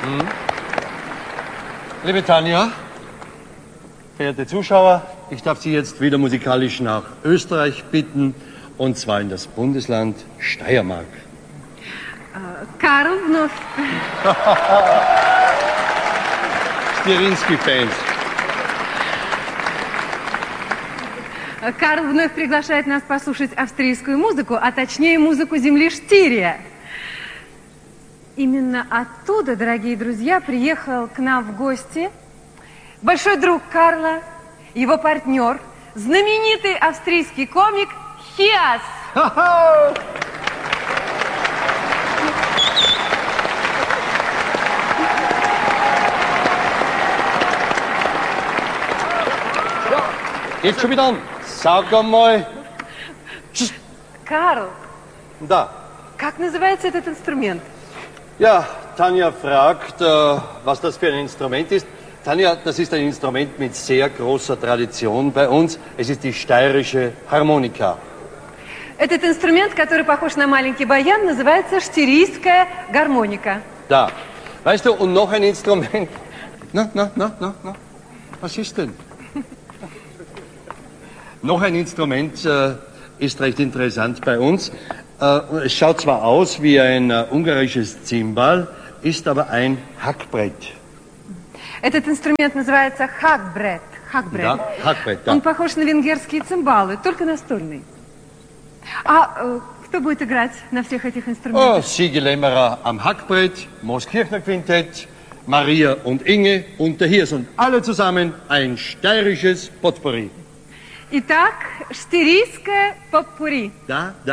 Liebe Tanja, verehrte Zuschauer, ich darf Sie jetzt wieder musikalisch nach Österreich bitten, und zwar in das Bundesland Steiermark. Карл вновь... Sterinski-Fans. Карл вновь приглашает нас послушать австрийскую музыку, а точнее музыку земли Штирия. Именно оттуда, дорогие друзья, приехал к нам в гости большой друг Карла, его партнер, знаменитый австрийский комик Хиас. Geht schon wieder an. Sag einmal. Карл, Da. как называется этот инструмент? Ja, Tanja fragt, was das für ein Instrument ist. Tanja, das ist ein Instrument mit sehr großer Tradition bei uns. Es ist die steirische Harmonika. Этот инструмент, который похож на маленький баян, называется штирийская гармоника. Da. Weißt du, und noch ein Instrument. Na. Was ist denn? Noch ein Instrument ist recht interessant bei uns. Es schaut zwar aus wie ein ungarisches Zimbal, ist aber ein Hackbrett. Этот инструмент называется хакбрет. Да, Hackbrett, да. Он похож на венгерские цимбалы, только настольный. А кто будет играть на всех этих инструментах? Oh, Siege Lämmerer am Hackbrett, Mooskirchner Quintett, Maria und Inge und der Hirs und alle zusammen ein steirisches Potpourri. Итак, штирийское поппури. Da.